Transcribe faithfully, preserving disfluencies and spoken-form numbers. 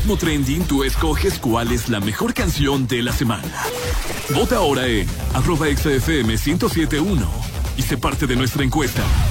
Ritmo Trending, tú escoges cuál es la mejor canción de la semana. Vota ahora en arroba Exa F M ciento siete punto uno y sé parte de nuestra encuesta.